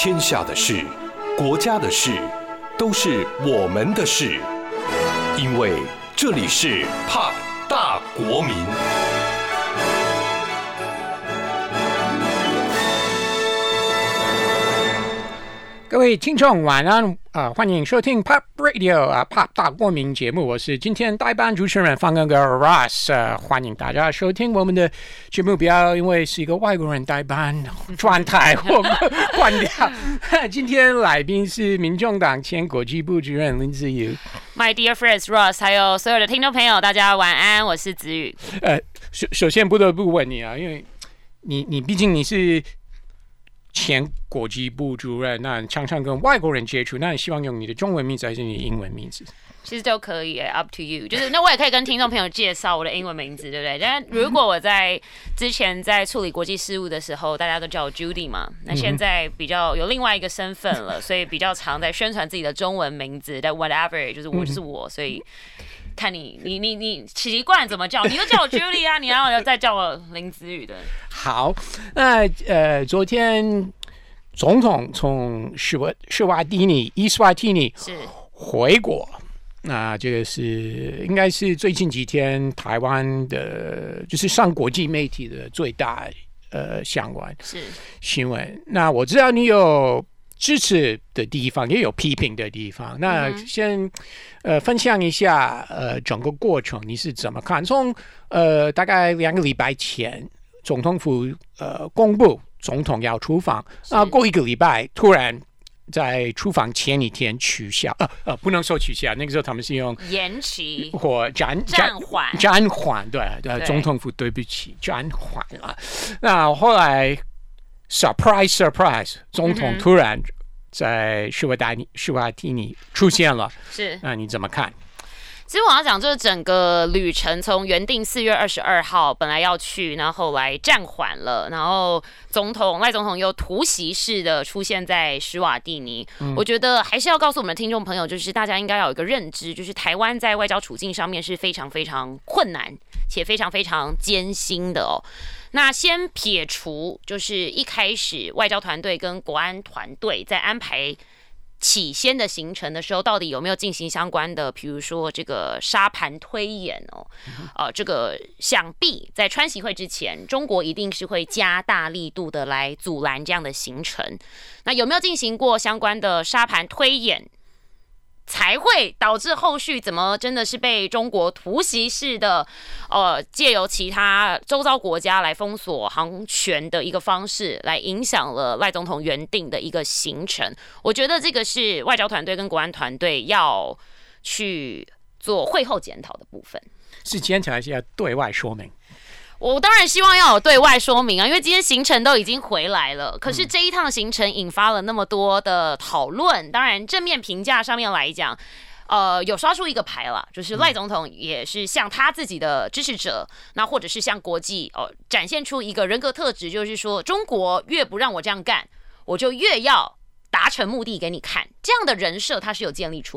天下的事、国家的事，都是我们的事。因为这里是 POP 大国民。 各位听众晚安欢迎收听 Pop Radio Pop 大国民节目，我是今天代班主持人方哥哥 Ross 欢迎大家收听我们的节目，不要因为是一个外国人代班转台或关掉。今天来宾是民众党前国际部主任林子瑜。 My dear friends Ross， 还有所有的听众朋友，大家晚安，我是子瑜。 首先不得不问你因为你毕竟你是前国际部主任，那常常跟外国人接触，那你希望用你的中文名字还是你的英文名字？ 其实都可以，up to you。就是那我也可以跟听众朋友介绍我的英文名字，对不对？但如果我在之前在处理国际事务的时候，大家都叫我 Judy 嘛，那现在比较有另外一个身份了，所以比较常在宣传自己的中文名字，但 whatever 就是我就是我，所以看你习惯怎么叫，你就叫我 Judy 啊，你然后再叫我林子瑜的。 好，那昨天总统从施瓦蒂尼是回国，那这个是应该是最近几天台湾的，就是上国际媒体的最大相关新闻。那我知道你有支持的地方，也有批评的地方。那先分享一下整个过程你是怎么看？从大概2个礼拜前，总统府公布总统要出访，过1个礼拜突然在出访前一天取消，不能说取消，那个时候他们是用延期或暂缓，对，总统府对不起，暂缓了。那后来 surprise， 总统突然在施瓦蒂尼出现了， 是， 那你怎么看？ 其实我要讲，就是整个旅程从原定4月22号本来要去，然后后来暂缓了，然后赖总统又突袭式的出现在施瓦蒂尼。我觉得还是要告诉我们的听众朋友，就是大家应该要有一个认知，就是台湾在外交处境上面是非常非常困难且非常非常艰辛的哦。那先撇除就是一开始外交团队跟国安团队在安排起先的行程的时候，到底有没有进行相关的，比如说这个沙盘推演这个想必在川习会之前，中国一定是会加大力度的来阻拦这样的行程。那有没有进行过相关的沙盘推演，才会导致后续怎么真的是被中国突袭式的借由其他周遭国家来封锁航权的一个方式，来影响了赖总统原定的一个行程。我觉得这个是外交团队跟国安团队要去做会后检讨的部分。 是检讨还是要对外说明？ 我当然希望要有对外说明啊，因为今天行程都已经回来了，可是这一趟行程引发了那么多的讨论。当然正面评价上面来讲，有刷出一个牌了，就是赖总统也是向他自己的支持者，那或者是向国际展现出一个人格特质，就是说中国越不让我这样干，我就越要达成目的给你看，这样的人设他是有建立出